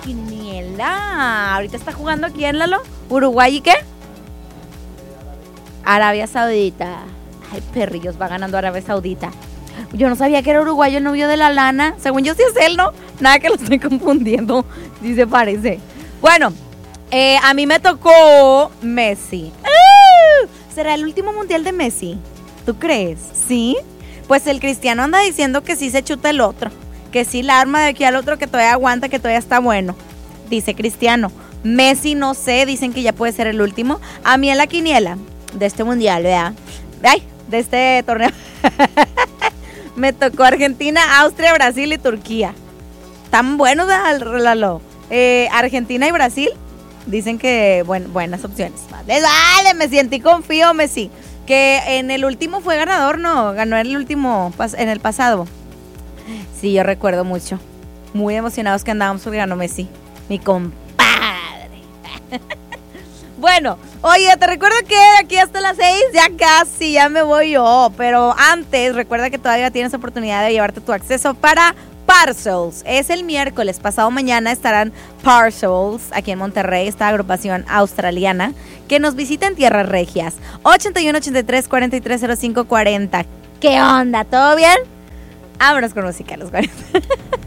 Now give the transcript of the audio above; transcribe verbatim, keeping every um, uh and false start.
quiniela. Ahorita está jugando quién, Lalo. ¿Uruguay y qué? Arabia Saudita. Ay, perrillos, va ganando Arabia Saudita. Yo no sabía que era uruguayo el novio de la Lana. Según yo sí es él, ¿no? Nada, que lo estoy confundiendo. Sí se parece. Bueno, eh, a mí me tocó Messi. ¡Ah! ¿Será el último mundial de Messi? ¿Tú crees? ¿Sí? Pues el Cristiano anda diciendo que sí se chuta el otro. Que sí la arma de aquí al otro, que todavía aguanta, que todavía está bueno. Dice Cristiano. Messi no sé, dicen que ya puede ser el último. A mí en la quiniela de este mundial, ¿verdad? Ay, de este torneo. Me tocó Argentina, Austria, Brasil y Turquía. Tan buenos, Lalo. Eh, Argentina y Brasil dicen que buen, buenas opciones. Vale, dale, me sentí confío, Messi. Que en el último fue ganador, ¿no? Ganó en el último, en el pasado. Sí, yo recuerdo mucho. Muy emocionados que andábamos porque ganó Messi. Mi compadre. Bueno, oye, te recuerdo que de aquí hasta las seis ya casi, ya me voy yo. Pero antes, recuerda que todavía tienes oportunidad de llevarte tu acceso para Parcels. Es el miércoles, pasado mañana estarán Parcels aquí en Monterrey, esta agrupación australiana que nos visita en Tierras Regias. ochenta y uno, ochenta y tres, cuarenta y tres, cero cinco, cuarenta. ¿Qué onda? ¿Todo bien? Vámonos con música, los cuarenta.